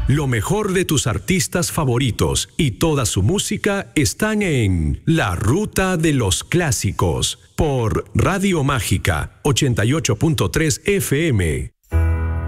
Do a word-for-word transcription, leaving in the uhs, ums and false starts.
Lo mejor de tus artistas favoritos y toda su música están en La Ruta de los Clásicos por Radio Mágica ochenta y ocho punto tres F M.